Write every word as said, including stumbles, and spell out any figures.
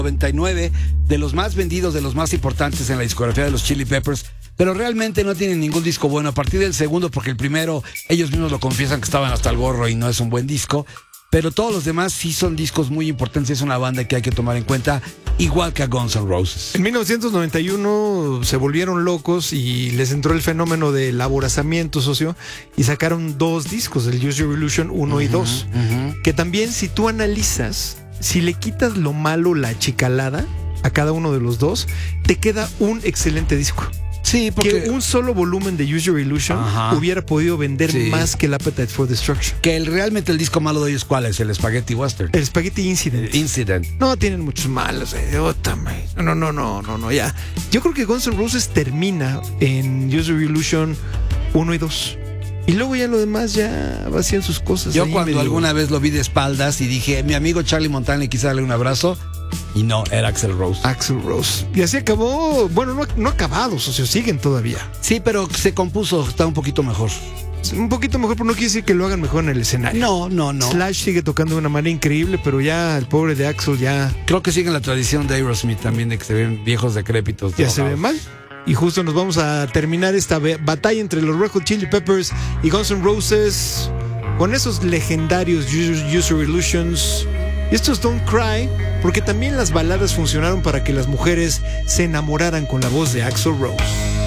noventa y nueve, de los más vendidos, de los más importantes en la discografía de los Chili Peppers, pero realmente no tienen ningún disco bueno. A partir del segundo, porque el primero, ellos mismos lo confiesan que estaban hasta el gorro y no es un buen disco, pero todos los demás sí son discos muy importantes. Es una banda que hay que tomar en cuenta, igual que a Guns N' Roses. En mil novecientos noventa y uno se volvieron locos y les entró el fenómeno del aborazamiento, socio, y sacaron dos discos, el Use Your Illusion uno uh-huh, y dos, uh-huh. que también, si tú analizas, si le quitas lo malo, la achicalada a cada uno de los dos, te queda un excelente disco. Sí, porque que un solo volumen de Use Your Illusion Ajá. hubiera podido vender sí. más que el Appetite for Destruction. Que el, realmente el disco malo de ellos, ¿cuál es? El Spaghetti Western. El Spaghetti Incident. Incident. No, tienen muchos malos. Eh. No, no, no, no, no, ya. Yo creo que Guns N' Roses termina en Use Your Illusion uno y dos. Y luego ya lo demás ya vacían sus cosas. Yo cuando medio... alguna vez lo vi de espaldas y dije, mi amigo Charlie Montana, le quise darle un abrazo. Y no, era Axl Rose. Axl Rose. Y así acabó. Bueno, no, no acabado, socio, siguen todavía. Sí, pero se compuso, está un poquito mejor. Un poquito mejor, pero no quiere decir que lo hagan mejor en el escenario. No, no, no. Slash sigue tocando de una manera increíble, pero ya el pobre de Axl ya... Creo que siguen la tradición de Aerosmith también, de que se ven viejos decrépitos. Ya se ve mal. Y justo nos vamos a terminar esta batalla entre los Red Hot Chili Peppers y Guns N' Roses con esos legendarios Use, Use Your Illusions. Y estos Don't Cry, porque también las baladas funcionaron para que las mujeres se enamoraran con la voz de Axl Rose.